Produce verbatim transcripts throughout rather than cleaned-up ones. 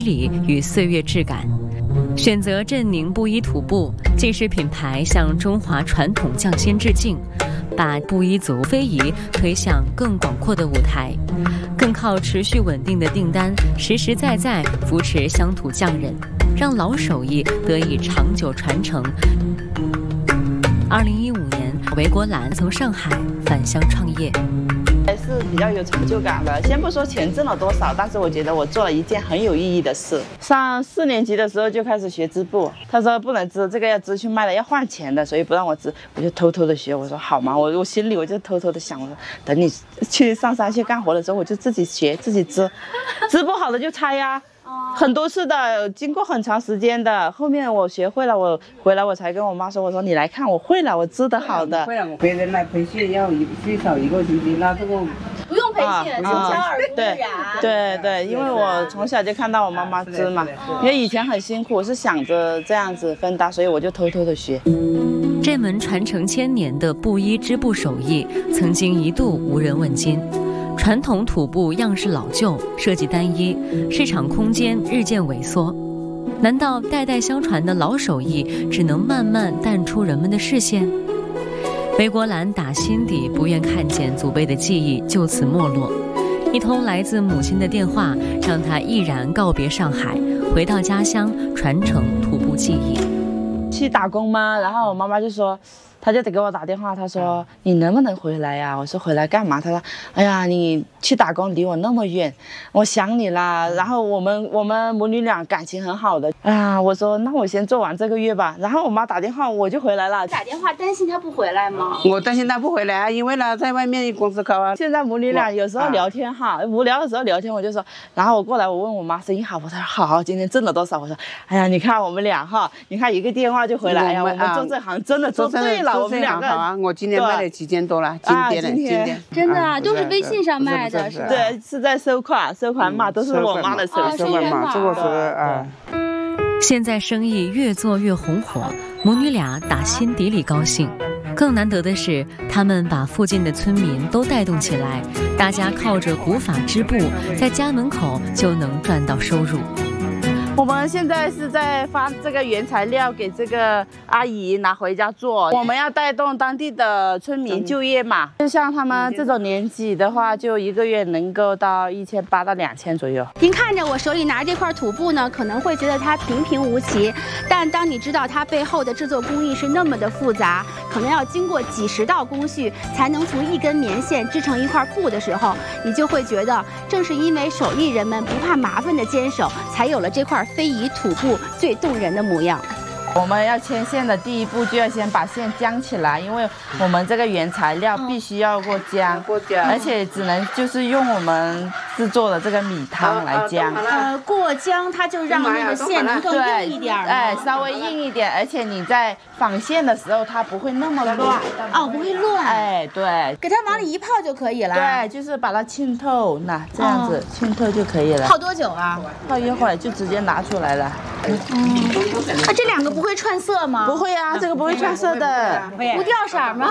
理与岁月质感。选择镇宁布衣土布，既是品牌向中华传统匠心致敬，把布依族非遗推向更广阔的舞台，更靠持续稳定的订单，实实在在扶持乡土匠人，让老手艺得以长久传承。二零一五年，韦国兰从上海返乡创业。 还是比较有成就感的。先不说钱挣了多少，但是我觉得我做了一件很有意义的事。上四年级的时候就开始学织布，他说不能织，这个要织去卖了要换钱的，所以不让我织，我就偷偷的学。我说好嘛，我我心里我就偷偷的想，我说等你去上山去干活的时候，我就自己学自己织，织不好的就拆呀、啊。很多次的，经过很长时间的，后面我学会了，我回来我才跟我妈说，我说你来看，我会了，我织得好的。 会了，别人来培训要一最少一个星期，那这个不用培训，从小耳濡目染。 对对，因为我从小就看到我妈妈织嘛，因为以前很辛苦，是想着这样子分担，所以我就偷偷的学。 这门传承千年的布衣织布手艺，曾经一度无人问津。传统土布样式老旧，设计单一，市场空间日渐萎缩。难道代代相传的老手艺只能慢慢淡出人们的视线？韦国兰打心底不愿看见祖辈的技艺就此没落。一通来自母亲的电话，让他毅然告别上海，回到家乡传承土布技艺。 去打工吗？然后我妈妈就说。他就得给我打电话，他说你能不能回来呀、啊？我说回来干嘛？他说，哎呀，你去打工离我那么远，我想你啦。然后我们我们母女俩感情很好的啊。我说那我先做完这个月吧。然后我妈打电话，我就回来了。 打电话担心他不回来吗？ 我担心他不回来啊，因为呢在外面公司考啊。 现在母女俩有时候聊天哈，啊、无聊的时候聊天，我就说，然后我过来我问我妈生意好不？她说好，今天挣了多少？我说，哎呀，你看我们俩哈，你看一个电话就回来呀，我们做这行真的做对了。我们两个好啊，我今天卖了几件多了，今天的今天真的啊，都是微信上卖的，是吧？ 对，是在收款，收款码都是我妈的手收款码，这个是啊。 现在生意越做越红火，母女俩打心底里高兴。更难得的是，他们把附近的村民都带动起来，大家靠着古法织布，在家门口就能赚到收入。 我们现在是在发这个原材料给这个阿姨拿回家做，我们要带动当地的村民就业嘛。就像他们这种年纪的话，就一个月能够到一千八到两千左右。 您看着我手里拿着这块土布呢，可能会觉得它平平无奇，但当你知道它背后的制作工艺是那么的复杂，可能要经过几十道工序才能从一根棉线织成一块布的时候，你就会觉得，正是因为手艺人们不怕麻烦的坚守，才有了这块非遗土布最动人的模样。 我们要牵线的第一步就要先把线浆起来，因为我们这个原材料必须要过浆，过浆，而且只能就是用我们制作的这个米汤来浆。 呃，过浆它就让那个线能更硬一点， 哎，稍微硬一点，而且你在纺线的时候它不会那么乱， 哦，不会乱， 哎，对， 给它往里一泡就可以了。 对，就是把它浸透，那这样子浸透就可以了。 泡多久啊？ 泡一会儿就直接拿出来了。 嗯，啊，这两个不会串色吗？ 不会啊，这个不会串色的， 不掉色吗？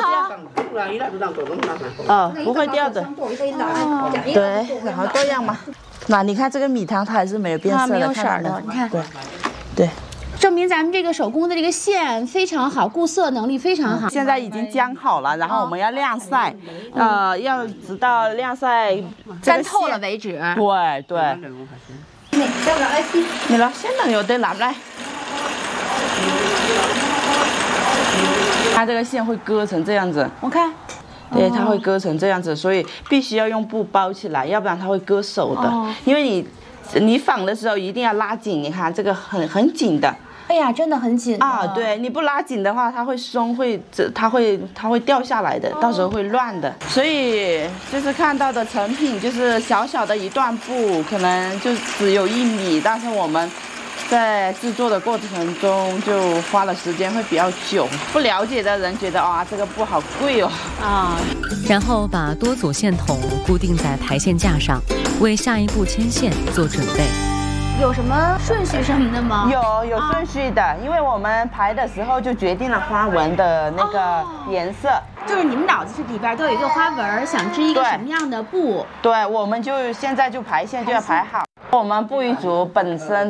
哦，不会掉的。哦，对，然后这样嘛。那你看这个米汤，它还是没有变色的， 没有色的，你看。 对，对。 证明咱们这个手工的这个线非常好，固色能力非常好。 现在已经浆好了，然后我们要晾晒，呃，要直到晾晒干透了为止。 对对。你攞先能有得拿来。它这个线会割成这样子， 我看， 对，它会割成这样子，所以必须要用布包起来，要不然它会割手的。哦、因为你你纺的时候一定要拉紧，你看这个很很紧的。 哎呀，真的很紧啊！对，你不拉紧的话，它会松，会它会它会掉下来的，哦、到时候会乱的。所以就是看到的成品就是小小的一段布，可能就只有一米，但是我们在制作的过程中就花了时间会比较久。不了解的人觉得哇，这个布好贵哦啊！然后把多组线筒固定在排线架上，为下一步牵线做准备。 有什么顺序什么的吗？ 有有顺序的，啊、因为我们排的时候就决定了花纹的那个颜色。哦、 就是你们脑子里边都有一个花纹，想织一个什么样的布？ 对，我们就现在就排线就要排好。 我们布依族本身